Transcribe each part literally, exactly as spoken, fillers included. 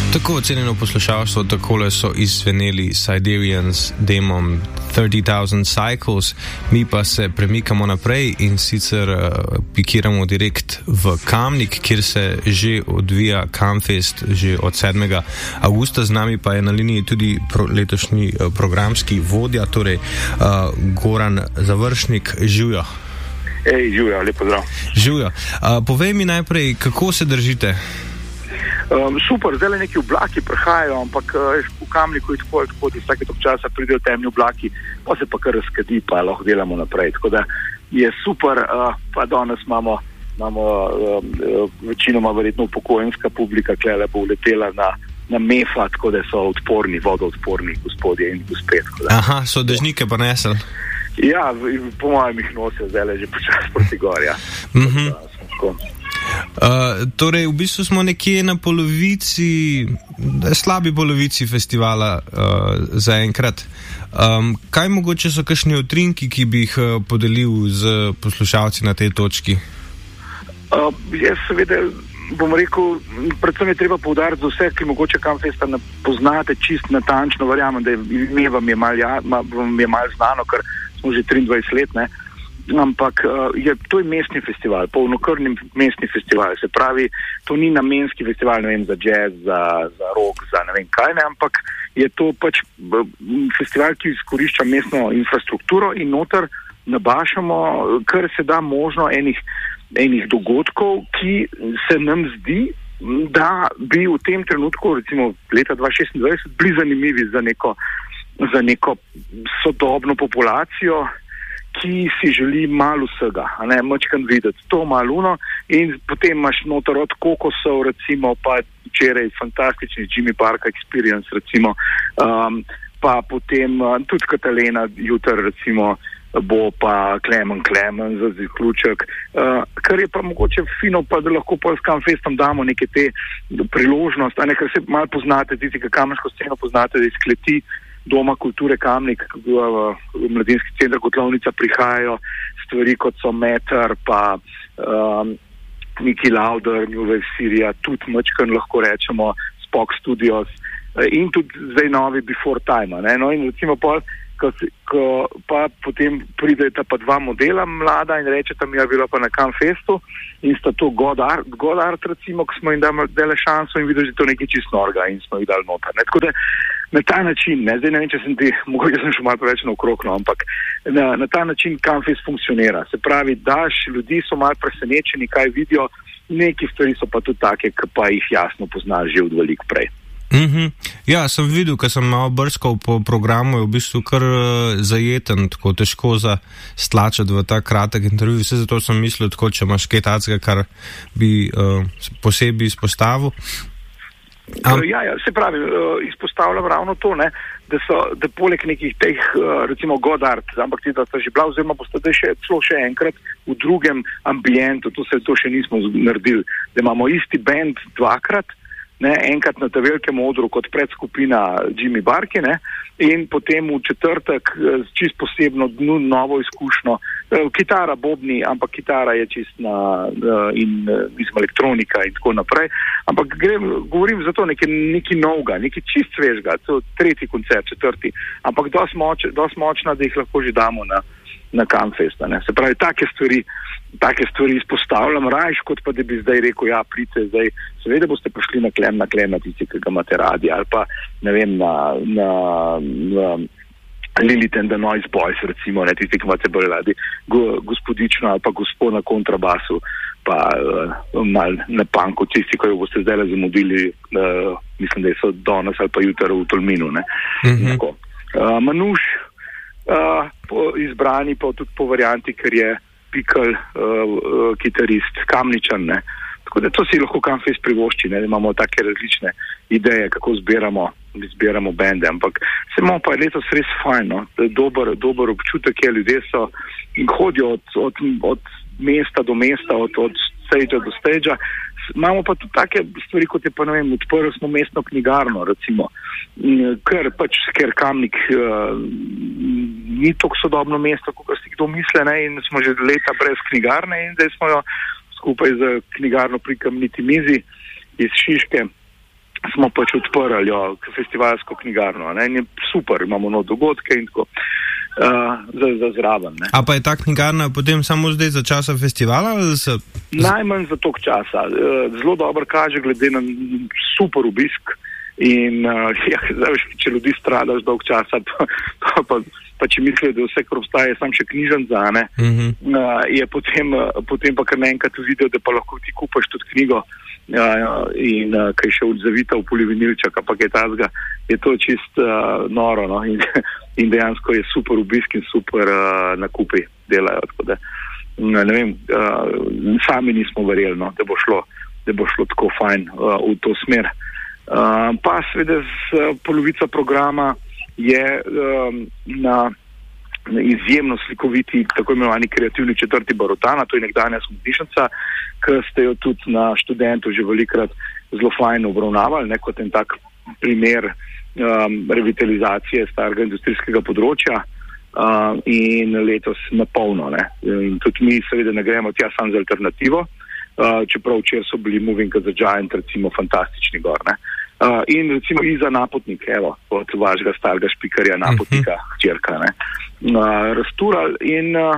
Tako cenjeno poslušalstvo, takole so izzveneli Siderians Demon thirty thousand Cycles, mi pa se premikamo naprej in sicer uh, pikiramo direkt v Kamnik, kjer se že odvija Kamfest že od sedmega avgusta. Z nami pa je na liniji tudi pro, letošnji uh, programski vodja, torej uh, Goran Završnik. Živjo. Ej, živjo, lepo zdrav. Živjo. Uh, povej mi najprej, kako se držite? Um, super, zdaj le neki oblaki prihajajo, ampak uh, v Kamniku je tako, tako da vsake tok časa pridejo temni oblaki, pa se pa kar razkadi, pa lahko delamo naprej. Tako da je super, uh, pa danes imamo, imamo uh, uh, večinoma verjetno upokojenska publika, ki bo uletela na, na mefa, tako da so odporni, vodoodporni gospodje in gospe. Aha, so dežnike pa nesel? Ja, po mojem jih nosijo zdaj le že počas proti gorja. Mhm. Uh, torej, v bistvu smo nekje na polovici, slabi polovici festivala uh, zaenkrat. Um, kaj mogoče so kakšni utrinki, ki bi jih uh, podelil z poslušalci na tej točki? Uh, jaz seveda bom rekel, predvsem je treba poudariti za vse, ki mogoče Kamfesta ne poznate čist natančno, verjamem, da ime vam je malo ja, mal znano, ker smo že triindvajset let, ne? Ampak uh, je, to je mestni festival, polnokrvni mestni festival, se pravi, to ni namenski festival, ne vem, za jazz, za, za rock, za ne vem kaj, ne, ampak je to pač uh, festival, ki izkorišča mestno infrastrukturo in noter nabašamo, kar se da možno enih, enih dogodkov, ki se nam zdi, da bi v tem trenutku, recimo leta dva tisoč šestindvajset, bili zanimivi za neko, za neko sodobno populacijo, ki si želi malo vsega, a ne, mačkan videti, to malo uno, in potem imaš noter od kokosov, recimo, pa včeraj fantastični Jimmy Park Experience, recimo, um, pa potem uh, tudi Katalena, jutr, recimo, bo pa Klemen Klemen za zaključek, uh, kar je pa mogoče fino, pa da lahko pa s Kamfestom damo neke te priložnosti, a ne, ker se malo poznate, tisti, ki kamniško sceno poznate, da iz kleti Doma kulture Kamnik, v mladinski center Kotlovnica prihajajo stvari, kot so Meter, pa um, Niki Lauder, New Wave Syria, tudi mačkan lahko rečemo, Spock Studios in tudi zdaj novi Before Time. Ne? No in recimo pol, ko, ko pa potem prideta pa dva modela mlada in rečeta mi, ja bila pa na Kamfestu in sta to God Art, God Art recimo, ko smo jim dali šanso in videli, da je to nekaj čist norga in smo jih dali noter. Ne? Tako da na ta način, ne, zdaj ne vem, če sem ti, mogoče sem še malo preveč naokrog, no, ampak na, na ta način Kamfest funkcionira. Se pravi, daš, ljudi so malo presenečeni, kaj vidijo, neki stvari so pa tudi take, ki pa jih jasno poznaš že od veliko prej. Mm-hmm. Ja, sem videl, ko sem malo brskal po programu, je v bistvu kar uh, zajeten, tako težko za stlačati v ta kratek intervju. Vse zato sem mislil, tako, če imaš kaj takega, kar bi uh, posebej izpostavil. Um. Ja, ja, se pravi, uh, izpostavljam ravno to, ne, da so, da poleg nekih teh, uh, recimo God Art, ampak ti, da sta že bila, oziroma boste da še celo še enkrat v drugem ambientu, to se to še nismo naredili, da imamo isti band dvakrat, ne, enkrat na ta velikem odru kot predskupina Jimmy Barke, ne, in potem v četrtek čist posebno dnu, novo izkušnjo, kitara, bobni, ampak kitara je čist na in mislim elektronika in tako naprej, ampak grem, govorim za to nekaj, nekaj novega, nekaj čist svežga, to tretji koncert, četrti, ampak dosti moč, dosti močna, da jih lahko že damo na na Kamfesta, ne. Se pravi, take stvari, take stvari izpostavljam rajš, kot pa da bi zdaj rekel, ja, pridite zdaj, seveda boste prišli na klem, na klem, na tisti, ki ga imate radi, ali pa, ne vem, na, na, na Lilith and the Noise Boys, recimo, ne, tisti, ki imate bolj radi, go, gospodično ali pa gospod na kontrabasu, pa uh, mal na panku, tisti, ki jo boste zdaj zamudili, uh, mislim, da so danes ali pa jutro v Tolminu, ne. Mm-hmm. Tako. Uh, Manuš, Uh, po, izbrani pa tudi po varianti, ker je Pikl, uh, uh, kitarist, Kamničan, ne. Tako da to si lahko Kamfest privošči, ne, imamo take različne ideje, kako zbiramo, zbiramo bende, ampak se imamo pa letos res fajn, no, dober, dober občutek je, ljudje so in hodijo od, od, od mesta do mesta, od, od stage do stage. Imamo pa tudi take stvari, kot je pa, ne vem, odprli smo mestno knjigarno, recimo, ker pač, ker Kamnik uh, ni tako sodobno mesto, kot si kdo misle, ne, in smo že leta brez knjigarne in zdaj smo jo skupaj z knjigarno pri Kamniti mizi iz Šiške smo pač odprli jo, festivalsko knjigarno, ne, in je super, imamo nov dogodke in tako uh, za, za zraven. Ne. A pa je ta knjigarna potem samo zdaj za časa festivala? Ali se... Najmanj za tok časa. Uh, zelo dobro kaže glede na super obisk in uh, ja, če ljudi stradaš dolg časa, pa, pa, pa, pa če mislijo, da vse, kar obstaja, je sam še knjižnica, ne, mm-hmm. uh, je potem, uh, potem pa kar naenkrat videl, da pa lahko ti kupaš tudi knjigo uh, in uh, kaj še odzavita v polivinilčak, ampak je tazga, je to čist uh, noro, no, in, in dejansko je super obisk in super uh, nakupi delajo, tako da, ne vem, uh, sami nismo verjeli, no, da bo šlo, da bo šlo tako fajn uh, v to smer. Uh, pa seveda z uh, polovica programa je um, na, na izjemno slikoviti tako imenovani kreativni četrti Barotana, to je nekdanja smodnišnica, ki ste jo tudi na študentu že velikrat zelo fajn obravnavali, ne, kot en tak primer um, revitalizacije starega industrijskega področja uh, in letos na polno. Ne. In tudi mi seveda ne gremo tja sam za alternativo, uh, čeprav včeraj so bili Moving as a Giant recimo fantastični gor, ne. Uh, in recimo Iza Napotnik, evo, od vašega starega špikarja Napotnika, uh-huh. hčerka, ne, uh, raztural in uh,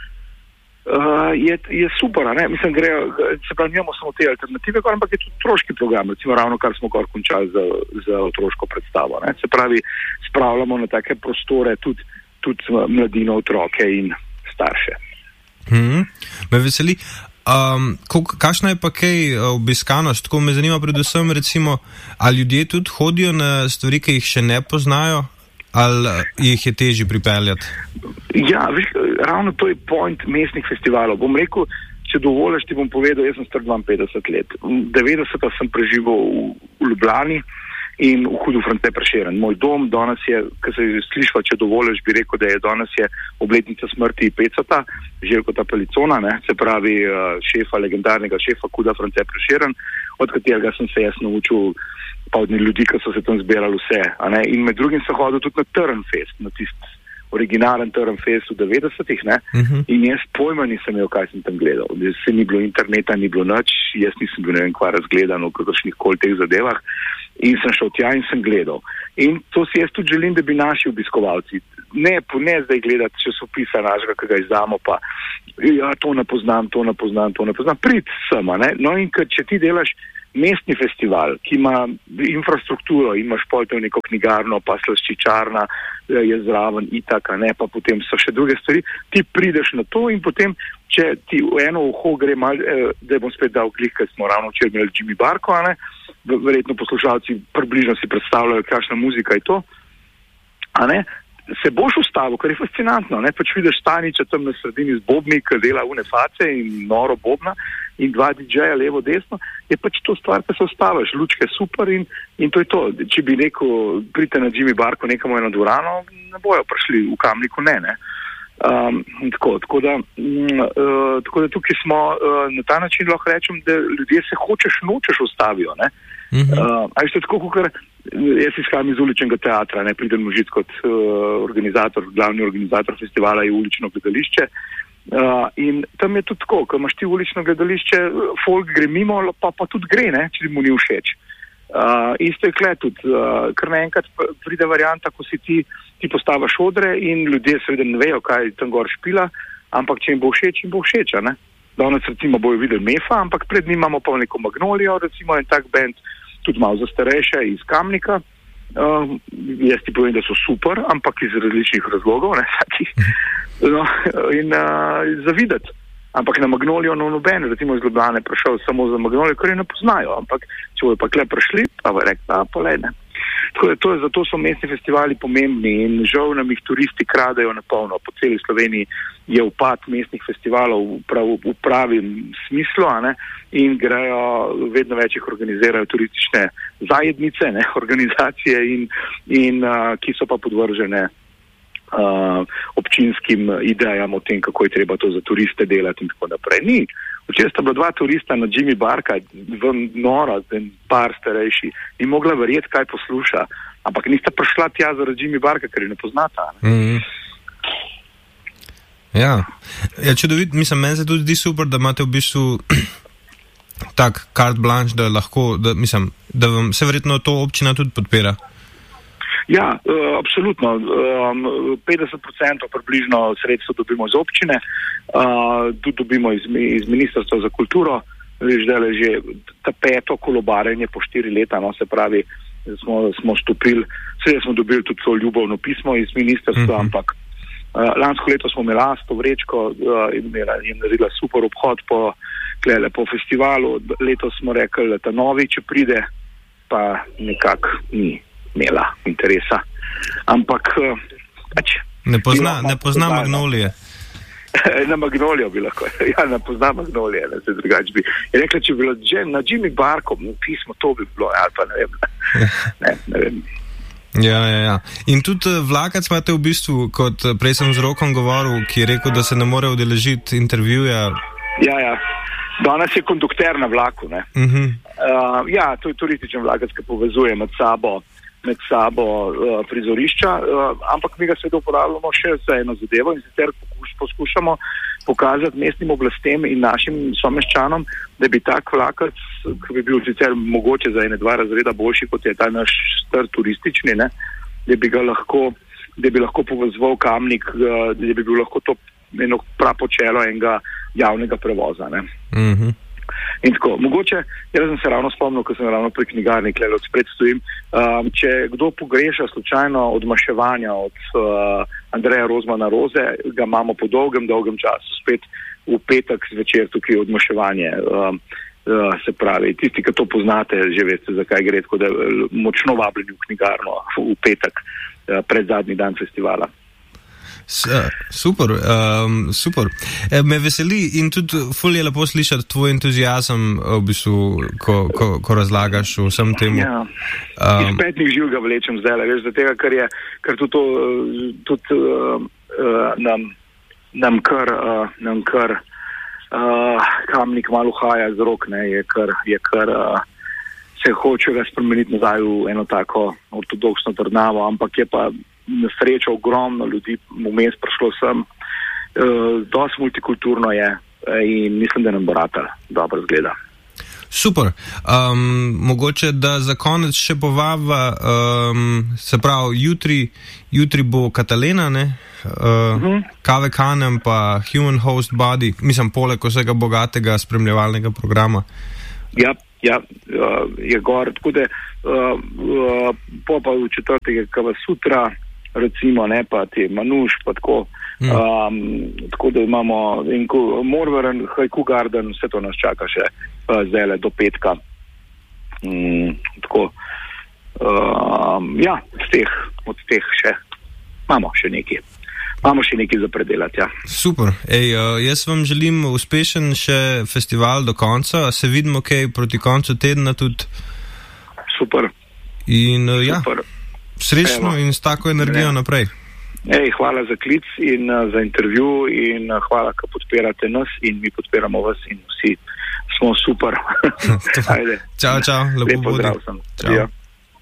uh, je, je super, ne, mislim, gre, se pravi, nimamo samo te alternative, ampak je tudi otroški program, recimo ravno kar smo kar končali za, za otroško predstavo, ne, se pravi, spravljamo na take prostore tudi, tudi mladino, otroke in starše. Hmm, me veseli. Um, kakšna je pa kaj obiskanost? Tako me zanima predvsem recimo, ali ljudje tudi hodijo na stvari, ki jih še ne poznajo, ali jih je težje pripeljati? Ja, veš, ravno to je point mestnih festivalov. Bom rekel, če dovoliš, ti bom povedal, jaz sem star dvainpetdeset let. devetdeseta sem preživel v, v Ljubljani in v Hudu France Prešeren. Moj dom danes je, ko se je slišva, če dovoliš, bi rekel, da je danes je obletnica smrti Pecata, Željkota Pelicona, ne, se pravi šefa, legendarnega šefa Huda France Prešeren, od katerega sem se jaz naučil pa od ljudi, ki so se tam zbirali vse. A ne. In med drugim sem hodil tudi na Trnfest, na tisti originalen Trnfest v devetdesetih, ne, uh-huh. in jaz pojma nisem imel, kaj sem tam gledal. Se ni bilo interneta, ni bilo nič, jaz nisem bil ne vem kva razgledan v kakršnih koli teh zadevah in sem šel tja in sem gledal. In to si jaz tudi želim, da bi naši obiskovalci, ne, ne zdaj gledati časopisa našega, ki ga izdamo, pa ja, to ne poznam, to ne poznam, to ne poznam, prid sama, ne. No in ker če ti delaš mestni festival, ki ima infrastrukturo, imaš pojtev neko knjigarno, pa slaščičarna je zraven itaka, ne, pa potem so še druge stvari, ti prideš na to in potem, če ti v eno uho gre mal, eh, da bom spet dal glih, ker smo ravno včeraj imeli Jimmy Barko, a ne, verjetno poslušalci približno si predstavljajo, kakšna muzika je to, a ne, se boš ustavil, kar je fascinantno, ne, pač vidiš Staniča tam na sredini z bobni, ki dela une face in noro bobna in dva didžeja levo desno, je pač to stvar, ki se ustaviš, lučke super in, in to je to. Če bi rekel, pridite na Jimmy Barko nekamo eno dvorano, ne bojo prišli v Kamniku, ne, ne. Um, tako, tako, da, um, uh, tako da tukaj smo uh, na ta način lahko rečem, da ljudje se hočeš nočeš ustavijo, ne. Mm-hmm. Uh, a je to tako, kakor jaz izhajam iz uličnega teatra, ne, pridem v Žic kot uh, organizator, glavni organizator festivala je ulično gledališče uh, in tam je tudi tako, ko imaš ti ulično gledališče, folk gre mimo, pa, pa tudi gre, ne, če mu ni všeč. Uh, isto je kle tudi, uh, ker naenkrat pride varianta, ko si ti, ti postaviš odre in ljudje seveda ne vejo, kaj tam gor špila, ampak če jim bo všeč, jim bo všeč, ne. Danes recimo bojo videli Mefa, ampak pred njim imamo pa neko Magnolijo, recimo en tak band, tudi malo za starejše iz Kamnika. Uh, jaz ti povem, da so super, ampak iz različnih razlogov, ne, takih. No, in uh, za videti. Ampak na Magnolijo no noben, recimo iz Ljubljane prišel samo za Magnolijo, ker je ne poznajo, ampak če bojo pa kle prišli, pa bo rekel, a pa le ne. Tako da to je, zato so mestni festivali pomembni in žal nam jih turisti kradejo na polno. Po celi Sloveniji je upad mestnih festivalov v, prav, v pravim smislu, a ne, in grejo, vedno več jih organizirajo turistične zajednice, ne, organizacije in, in uh, ki so pa podvržene Uh, občinskim idejam o tem, kako je treba to za turiste delati in tako naprej. Ni. Včeraj sta bila dva turista na Jimmy Barka, v nora, par starejši, ni mogla verjeti, kaj posluša, ampak nista prišla tja zaradi Jimmy Barka, ker je ne poznata. Ne? Mm. Ja. Ja, čudovit, mislim, meni se tudi zdi super, da imate v bistvu tak carte blanche, da lahko, da, mislim, da vam se verjetno to občina tudi podpira? Ja, uh, absolutno. Um, petdeset procent približno sredstva dobimo iz občine, uh, tudi dobimo iz, iz Ministrstva za kulturo. Zdaj je že ta peto kolobarjenje po štiri leta, no, se pravi, smo, smo stopili, seveda smo dobili tudi to ljubovno pismo iz ministrstva, mm-hmm. ampak uh, lansko leto smo imeli Asto vrečko uh, in imela in naredila super obhod po, klele, po festivalu. Letos smo rekli, da ta novi, če pride, pa nekako ni imela interesa. Ampak uh, ač, ne pozna, ne pozna Magnolije. Na Magnolijo bi lahko, ja, ne pozna Magnolije, ne se drugače bi. Je rekla, če bi bilo na Jimmy Barko pismo, to bi bilo, ali pa ne vem. Ne, ne vem. Ja, ja, ja. In tudi vlakac imate v bistvu, kot prej sem z Rokom govoril, ki je rekel, da se ne more udeležiti intervjuja. Ja, ja. Danes je kondukter na vlaku, ne. Uh-huh. Uh, ja, to je turističen vlakac, ki povezuje med sabo med sabo uh, prizorišča, uh, ampak mi ga seveda uporabljamo še za eno zadevo in sicer poskušamo pokazati mestnim oblastem in našim someščanom, da bi tak vlakac, ki bi bil sicer mogoče za ene dva razreda boljši, kot je ta naš star turistični, ne, da bi ga lahko, da bi lahko povezoval Kamnik, uh, da bi bil lahko to eno pravo čelo enega javnega prevoza, ne. Mhm. In tako, mogoče, jaz sem se ravno spomnil, ko sem ravno pri knjigarni, klej odspred stojim, um, če kdo pogreša slučajno odmaševanja od uh, Andreja Rozmana Roze, ga imamo po dolgem, dolgem času spet v petek zvečer tukaj odmaševanje. Um, uh, se pravi, tisti, ki to poznate, že veste, zakaj gre, tako da močno vabljeni v knjigarno v petek, uh, pred zadnji dan festivala. Super, um, super. E, me veseli in tudi ful je lepo slišati tvoj entuzijazem, v bistvu, ko, ko, ko razlagaš o vsem temu. Ja. Um, iz petnih žil ga vlečem zdaj, veš, za tega, ker je, ker tudi to, tudi uh, uh, nam, nam kar, uh, nam kar uh, Kamnik malo haja z rok, ne, je kar, je kar uh, se hoče ga spremeniti nazaj v eno tako ortodoksno trdnavo, ampak je pa na srečo ogromno ljudi vmes prišlo sem, e, dosti multikulturno je in mislim, da nam bo ratal dobro zgleda. Super. Um, mogoče, da za konec še povava, um, se pravi, jutri, jutri bo Katalena, ne? Uh, uh-huh. Kave Kanem pa Human Host Body, mislim, poleg vsega bogatega spremljevalnega programa. Ja, ja, je gor, tako da uh, uh, po pa v četrtek je Kava Sutra, recimo, ne, pa te Manuš, pa tako, mm. um, tako da imamo Morveren, Haiku Garden, vse to nas čaka še uh, zdaj do petka. Mm, tako, um, ja, od teh, od teh še, imamo še nekaj. Imamo še nekaj za predelati, ja. Super. Ej, uh, jaz vam želim uspešen še festival do konca, se vidimo kaj proti koncu tedna tudi. Super. In uh, ja. Super. Srečno in s tako energijo ne. Naprej. Ej, hvala za klic in uh, za intervju in uh, hvala, ko podpirate nas in mi podpiramo vas in vsi smo super. Ajde. Čau, čau. Lepo, Lepo zdrav sem. Čau. Ja.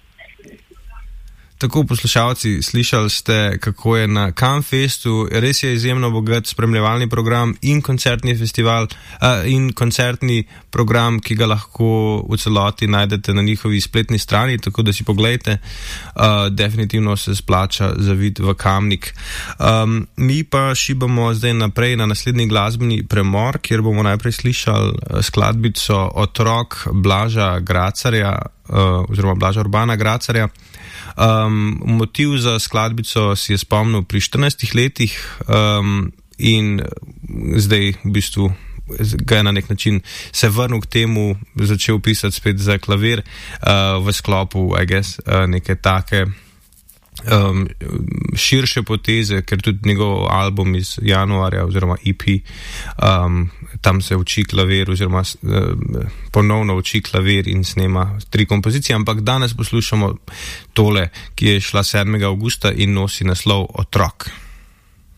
Tako, poslušalci, slišali ste, kako je na Kamfestu, res je izjemno bogat spremljevalni program in koncertni festival uh, in koncertni program, ki ga lahko v celoti najdete na njihovi spletni strani, tako da si pogledajte, uh, definitivno se splača zavid v Kamnik. Um, mi pa šibamo zdaj naprej na naslednji glasbeni premor, kjer bomo najprej slišali skladbico Otrok Blaža Gracarja, uh, oziroma Blaža Urbana Gracarja. Um, motiv za skladbico si je spomnil pri štirinajstih letih um, in zdaj v bistvu ga je na nek način se vrnil k temu, začel pisati spet za klavir uh, v sklopu, I guess, uh, neke take um, širše poteze, ker tudi njegov album iz januarja oziroma E P, um, tam se uči klavir oziroma uh, ponovno uči klavir in snema tri kompozicije, ampak danes poslušamo tole, ki je šla sedmega avgusta in nosi naslov Otrok.